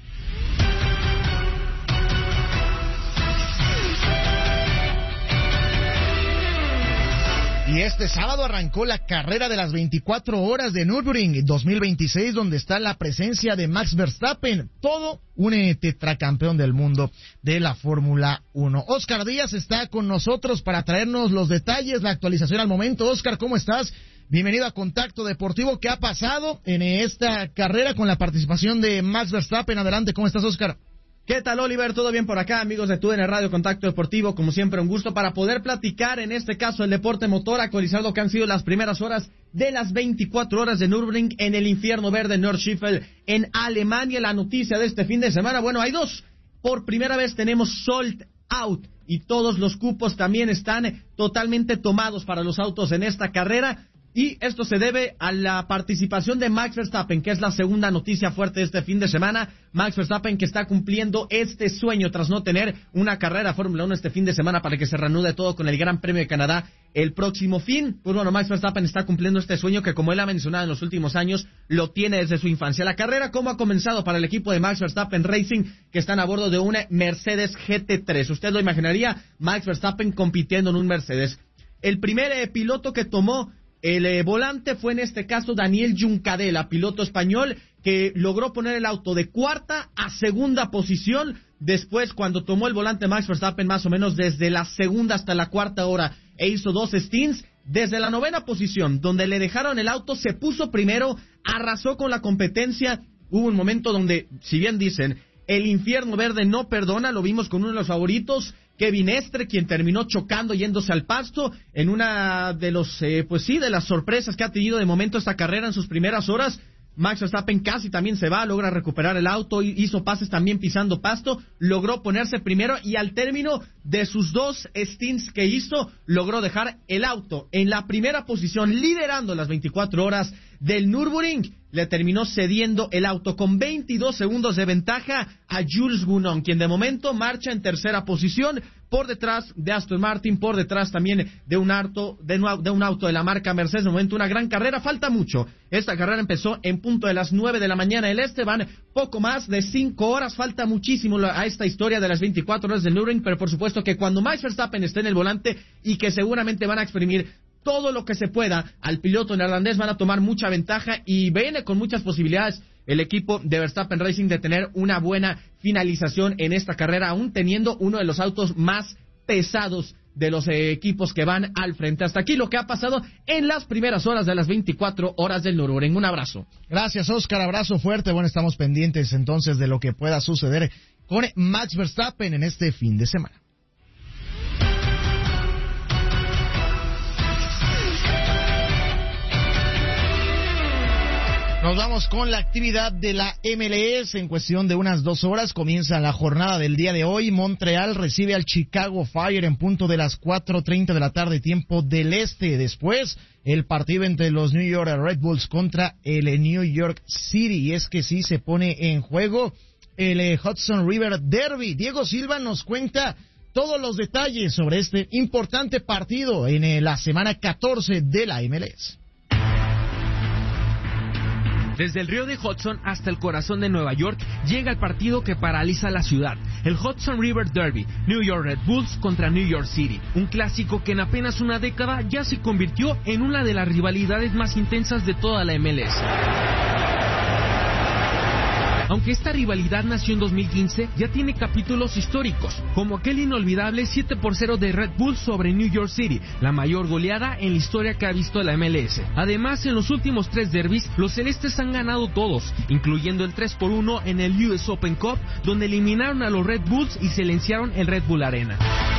Y este sábado arrancó la carrera de las veinticuatro horas de Nürburgring dos mil veintiséis, donde está la presencia de Max Verstappen, todo un tetracampeón del mundo de la Fórmula uno. Oscar Díaz está con nosotros para traernos los detalles, la actualización al momento. Oscar, ¿cómo estás? Bienvenido a Contacto Deportivo. ¿Qué ha pasado en esta carrera con la participación de Max Verstappen? Adelante, ¿cómo estás, Oscar? ¿Qué tal, Oliver? ¿Todo bien por acá, amigos de T U D N Radio Contacto Deportivo? Como siempre, un gusto para poder platicar, en este caso, el deporte motor, actualizar lo que han sido las primeras horas de las veinticuatro horas de Nürburgring en el infierno verde Nordschleife en Alemania. La noticia de este fin de semana, bueno, hay dos. Por primera vez tenemos sold out y todos los cupos también están totalmente tomados para los autos en esta carrera. Y esto se debe a la participación de Max Verstappen, que es la segunda noticia fuerte de este fin de semana. Max Verstappen, que está cumpliendo este sueño tras no tener una carrera Fórmula uno este fin de semana, para que se reanude todo con el Gran Premio de Canadá el próximo fin. Pues bueno, Max Verstappen está cumpliendo este sueño que, como él ha mencionado en los últimos años, lo tiene desde su infancia. La carrera, ¿cómo ha comenzado para el equipo de Max Verstappen Racing, que están a bordo de una Mercedes G T tres? Usted lo imaginaría, Max Verstappen compitiendo en un Mercedes. El primer eh, piloto que tomó el eh, volante fue en este caso Daniel Juncadella, piloto español, que logró poner el auto de cuarta a segunda posición. Después, cuando tomó el volante Max Verstappen, más o menos desde la segunda hasta la cuarta hora, e hizo dos stints, desde la novena posición, donde le dejaron el auto, se puso primero, arrasó con la competencia. Hubo un momento donde, si bien dicen, el infierno verde no perdona, lo vimos con uno de los favoritos, Kevin Estre, quien terminó chocando yéndose al pasto en una de los, eh, pues sí, de las sorpresas que ha tenido de momento esta carrera en sus primeras horas. Max Verstappen casi también se va, logra recuperar el auto, hizo pases también pisando pasto, logró ponerse primero y al término de sus dos stints que hizo, logró dejar el auto en la primera posición, liderando las veinticuatro horas del Nürburgring. Le terminó cediendo el auto con veintidós segundos de ventaja a Jules Gounon, quien de momento marcha en tercera posición, por detrás de Aston Martin, por detrás también de un auto de, de un auto de la marca Mercedes. De momento una gran carrera, falta mucho. Esta carrera empezó en punto de las nueve de la mañana del este, van poco más de cinco horas, falta muchísimo a esta historia de las veinticuatro horas del Nürburgring, pero por supuesto que cuando Max Verstappen esté en el volante y que seguramente van a exprimir todo lo que se pueda al piloto neerlandés, van a tomar mucha ventaja y viene con muchas posibilidades el equipo de Verstappen Racing de tener una buena finalización en esta carrera, aún teniendo uno de los autos más pesados de los eh, equipos que van al frente. Hasta aquí lo que ha pasado en las primeras horas de las veinticuatro horas del Nürburgring. Un abrazo. Gracias, Oscar. Abrazo fuerte. Bueno, estamos pendientes entonces de lo que pueda suceder con Max Verstappen en este fin de semana. Nos vamos con la actividad de la M L S. En cuestión de unas dos horas comienza la jornada del día de hoy. Montreal recibe al Chicago Fire en punto de las cuatro treinta de la tarde, tiempo del este. Después, el partido entre los New York Red Bulls contra el New York City. Y es que sí se pone en juego el eh, Hudson River Derby. Diego Silva nos cuenta todos los detalles sobre este importante partido en eh, la semana catorce de la M L S. Desde el río de Hudson hasta el corazón de Nueva York llega el partido que paraliza la ciudad, el Hudson River Derby, New York Red Bulls contra New York City, un clásico que en apenas una década ya se convirtió en una de las rivalidades más intensas de toda la M L S. Aunque esta rivalidad nació en dos mil quince, ya tiene capítulos históricos, como aquel inolvidable siete por cero de Red Bull sobre New York City, la mayor goleada en la historia que ha visto la M L S. Además, en los últimos tres derbis, los celestes han ganado todos, incluyendo el tres por uno en el U S Open Cup, donde eliminaron a los Red Bulls y silenciaron el Red Bull Arena.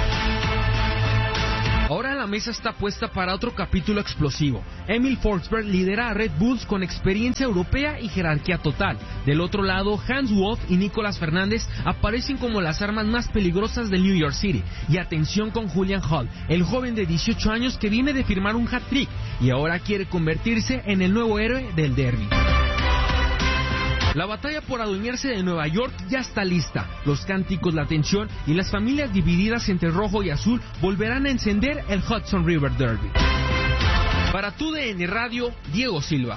Ahora la mesa está puesta para otro capítulo explosivo. Emil Forsberg lidera a Red Bulls con experiencia europea y jerarquía total. Del otro lado, Hans Wolf y Nicolás Fernández aparecen como las armas más peligrosas del New York City. Y atención con Julian Hall, el joven de dieciocho años que viene de firmar un hat-trick y ahora quiere convertirse en el nuevo héroe del derby. La batalla por adueñarse de Nueva York ya está lista. Los cánticos, la tensión y las familias divididas entre rojo y azul volverán a encender el Hudson River Derby. Para Tu D N Radio, Diego Silva.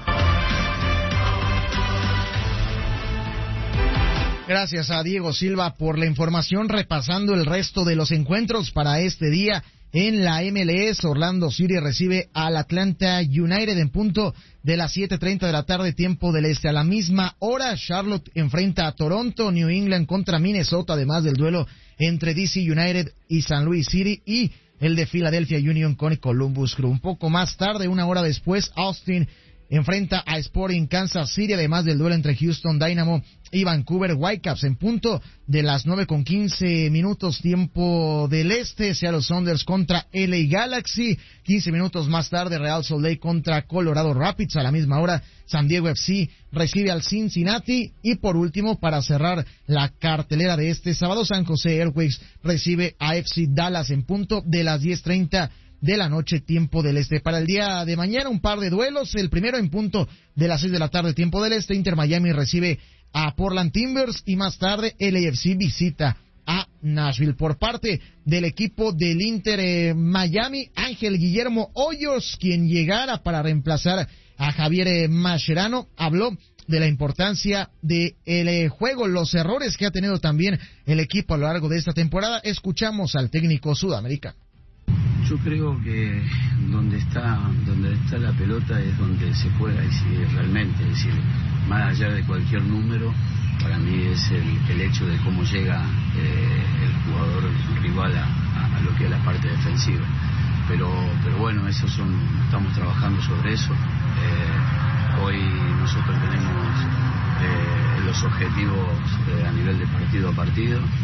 Gracias a Diego Silva por la información, repasando el resto de los encuentros para este día. En la M L S, Orlando City recibe al Atlanta United en punto de las siete treinta de la tarde, tiempo del este. A la misma hora, Charlotte enfrenta a Toronto, New England contra Minnesota, además del duelo entre D C United y San Luis City, y el de Philadelphia Union con Columbus Crew. Un poco más tarde, una hora después, Austin enfrenta a Sporting Kansas City, además del duelo entre Houston Dynamo y Vancouver Whitecaps en punto de las nueve con quince minutos, tiempo del este. Seattle Sounders contra L A Galaxy. quince minutos más tarde, Real Salt Lake contra Colorado Rapids. A la misma hora, San Diego F C recibe al Cincinnati. Y por último, para cerrar la cartelera de este sábado, San José Earthquakes recibe a F C Dallas en punto de las diez treinta de la noche, tiempo del este. Para el día de mañana, un par de duelos. El primero en punto de las seis de la tarde, tiempo del este. Inter Miami recibe a Portland Timbers, y más tarde L A F C visita a Nashville. Por parte del equipo del Inter eh, Miami, Ángel Guillermo Hoyos, quien llegara para reemplazar a Javier eh, Mascherano, habló de la importancia del eh, juego, los errores que ha tenido también el equipo a lo largo de esta temporada. Escuchamos al técnico sudamericano. Yo creo que donde está donde está la pelota es donde se juega, y si realmente, es decir, más allá de cualquier número, para mí es el, el hecho de cómo llega eh, el jugador rival a, a, a lo que es la parte defensiva. Pero pero bueno, eso son estamos trabajando sobre eso. Eh, hoy nosotros tenemos eh, los objetivos eh, a nivel de partido a partido.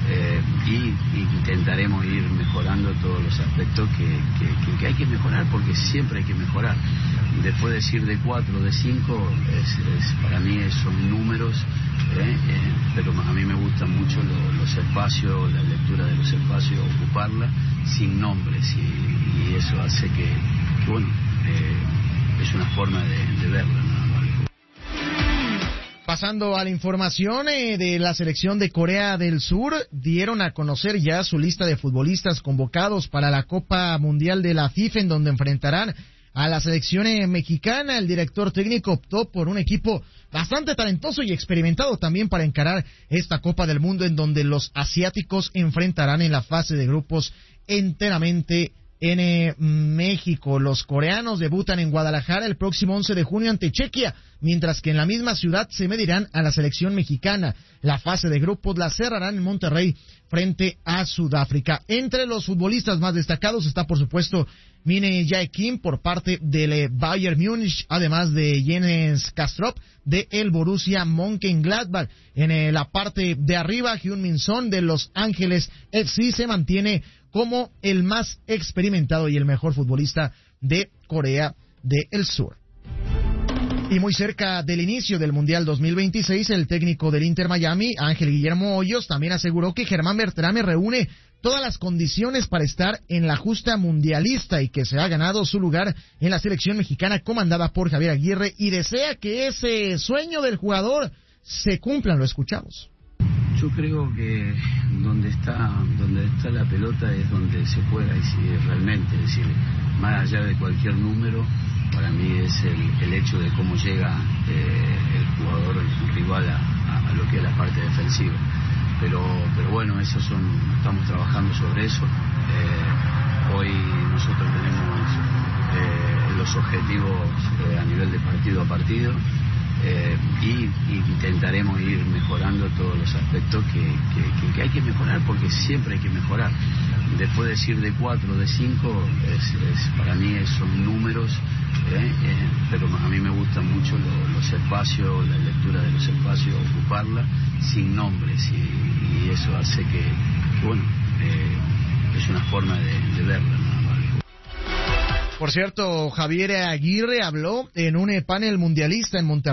Eh, y, y intentaremos ir mejorando todos los aspectos que, que, que, que hay que mejorar, porque siempre hay que mejorar. Después de decir de cuatro, de cinco, es, es, para mí son números, eh, eh, pero a mí me gustan mucho lo, los espacios, la lectura de los espacios, ocuparla sin nombres, y, y eso hace que, que bueno, eh, es una forma de, de verla, ¿no? Pasando a la información eh, de la selección de Corea del Sur, dieron a conocer ya su lista de futbolistas convocados para la Copa Mundial de la FIFA, en donde enfrentarán a la selección eh, mexicana. El director técnico optó por un equipo bastante talentoso y experimentado también para encarar esta Copa del Mundo, en donde los asiáticos enfrentarán en la fase de grupos enteramente en eh, México. Los coreanos debutan en Guadalajara el próximo once de junio ante Chequia, mientras que en la misma ciudad se medirán a la selección mexicana. La fase de grupos la cerrarán en Monterrey frente a Sudáfrica. Entre los futbolistas más destacados está, por supuesto, Mine Jae Kim por parte del Bayern Múnich, además de Jens Kastrop de el Borussia Mönchengladbach. En eh, la parte de arriba, Heung-min Son de Los Ángeles F C se mantiene como el más experimentado y el mejor futbolista de Corea del Sur. Y muy cerca del inicio del Mundial dos mil veintiséis, el técnico del Inter Miami, Ángel Guillermo Hoyos, también aseguró que Germán Berterame reúne todas las condiciones para estar en la justa mundialista y que se ha ganado su lugar en la selección mexicana comandada por Javier Aguirre, y desea que ese sueño del jugador se cumpla. Lo escuchamos. Yo creo que donde está donde está la pelota es donde se juega, y si realmente, es decir, más allá de cualquier número, para mí es el, el hecho de cómo llega eh, el jugador el rival a, a lo que es la parte defensiva. Pero pero bueno, eso son estamos trabajando sobre eso. Eh, hoy nosotros tenemos eh, los objetivos eh, a nivel de partido a partido. Eh, y, y intentaremos ir mejorando todos los aspectos que, que, que, que hay que mejorar, porque siempre hay que mejorar. Después de decir de cuatro, de cinco, es, es, para mí son números, eh, eh, pero a mí me gustan mucho lo, los espacios, la lectura de los espacios, ocuparla sin nombres, y, y eso hace que, que bueno, eh, es una forma de, de verla, ¿no? Por cierto, Javier Aguirre habló en un panel mundialista en Monterrey.